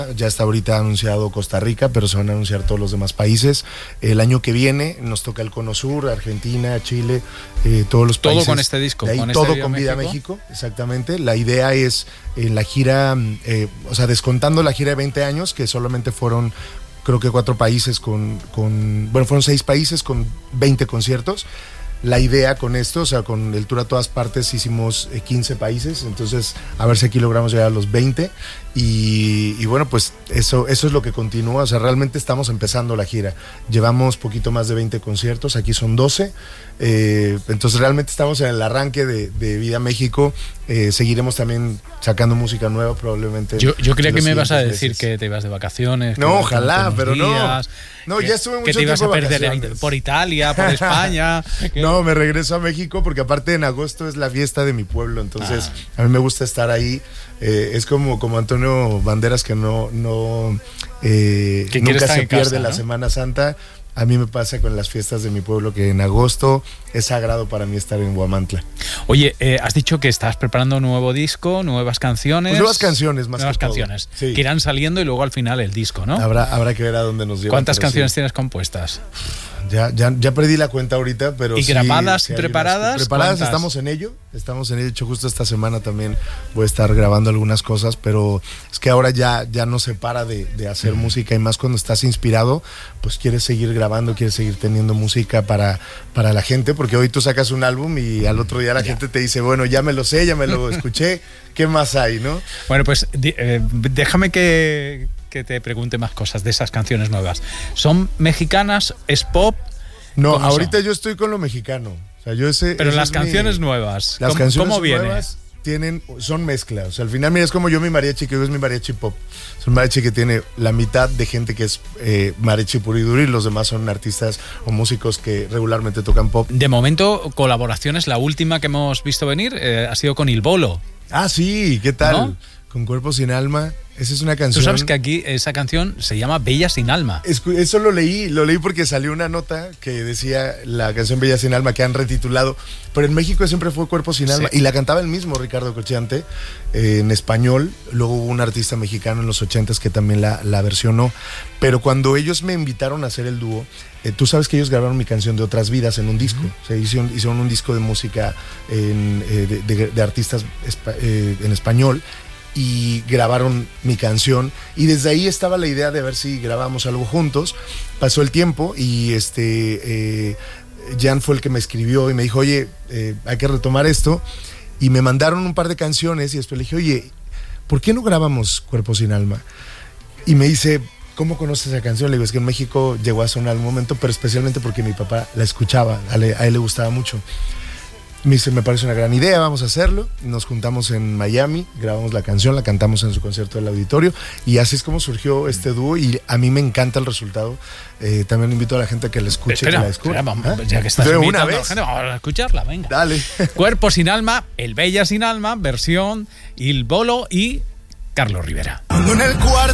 Ya está ahorita anunciado Costa Rica, pero se van a anunciar todos los demás países. El año que viene nos toca el Cono Sur, Argentina, Chile, todos los países. Todo con este disco. De ahí, con todo este con Vida México, exactamente. La idea es la gira, o sea, descontando la gira de 20 años, que solamente fueron, creo que 4 países fueron 6 países con 20 conciertos. La idea con esto, o sea, con el tour a todas partes hicimos 15 países, entonces a ver si aquí logramos llegar a los 20 y bueno, pues eso es lo que continúa, o sea, realmente estamos empezando la gira. Llevamos poquito más de 20 conciertos, aquí son 12, entonces realmente estamos en el arranque de Vida México. Seguiremos también sacando música nueva probablemente. Yo creía que me ibas a decir que te ibas de vacaciones. No, ojalá, pero días, no, ya estuve mucho tiempo. Que te ibas a perder por Italia, por España. No, me regreso a México porque aparte en agosto es la fiesta de mi pueblo, entonces a mí me gusta estar ahí. Es como Antonio Banderas que nunca se pierde la Semana Santa. A mí me pasa con las fiestas de mi pueblo que en agosto es sagrado para mí estar en Huamantla. Oye, has dicho que estás preparando un nuevo disco, nuevas canciones. Pues nuevas canciones más nuevas que canciones todo. Sí. Que irán saliendo y luego al final el disco, ¿no? Habrá que ver a dónde nos lleva. ¿Cuántas canciones tienes compuestas? Ya perdí la cuenta ahorita, pero ¿Y grabadas y preparadas? Preparadas, estamos en ello. De hecho, justo esta semana también voy a estar grabando algunas cosas, pero es que ahora ya no se para de hacer música, y más cuando estás inspirado, pues quieres seguir grabando, quieres seguir teniendo música para la gente, porque hoy tú sacas un álbum y al otro día la gente te dice, bueno, ya me lo sé, ya me lo escuché, ¿qué más hay, no? Bueno, pues déjame que te pregunte más cosas de esas canciones nuevas. ¿Son mexicanas? ¿Es pop? No, ahorita yo estoy con lo mexicano. O sea, pero las canciones nuevas, las canciones ¿cómo viene? Nuevas son mezclas. O sea, al final, mira, es como yo mi mariachi, que es mi mariachi pop. Es un mariachi que tiene la mitad de gente que es mariachi puro y duro, y los demás son artistas o músicos que regularmente tocan pop. De momento, colaboraciones, la última que hemos visto venir ha sido con Il Bolo. Ah, sí, ¿qué tal? ¿No? Con Cuerpo Sin Alma. Esa es una canción. Tú sabes que aquí esa canción se llama Bella Sin Alma. Eso lo leí porque salió una nota que decía la canción Bella Sin Alma, que han retitulado, pero en México siempre fue Cuerpo Sin Alma, y la cantaba el mismo Ricardo Cocchiante en español. Luego hubo un artista mexicano en los 80s que también la versionó, pero cuando ellos me invitaron a hacer el dúo, tú sabes que ellos grabaron mi canción de Otras Vidas en un disco. O sea, hicieron un disco de música de artistas en español, y grabaron mi canción, y desde ahí estaba la idea de ver si grabamos algo juntos. Pasó el tiempo y Jan fue el que me escribió y me dijo, oye, hay que retomar esto, y me mandaron un par de canciones, y después le dije, oye, ¿por qué no grabamos Cuerpo Sin Alma? Y me dice, ¿cómo conoces esa canción? Le digo, es que en México llegó a sonar un momento, pero especialmente porque mi papá la escuchaba, a él le gustaba mucho. Me dice, me parece una gran idea, vamos a hacerlo. Nos juntamos en Miami, grabamos la canción, la cantamos en su concierto del auditorio, y así es como surgió este dúo, y a mí me encanta el resultado. También invito a la gente a que la escuche. Espera, ya que estás invitando a la gente, vamos a escucharla, venga. Dale. Cuerpo Sin Alma, el Bella Sin Alma, versión Il Bolo y Carlos Rivera.